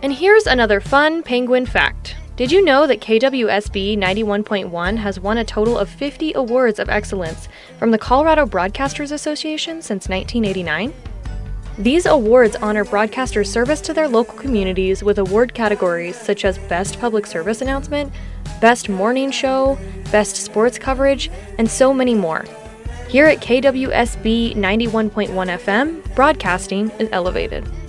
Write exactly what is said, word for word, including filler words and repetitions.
And here's another fun Penguin fact. Did you know that K W S B ninety-one point one has won a total of fifty awards of excellence from the Colorado Broadcasters Association since nineteen eighty-nine? These awards honor broadcasters' service to their local communities with award categories such as Best Public Service Announcement, Best Morning Show, Best Sports Coverage, and so many more. Here at K W S B ninety-one point one F M, broadcasting is elevated.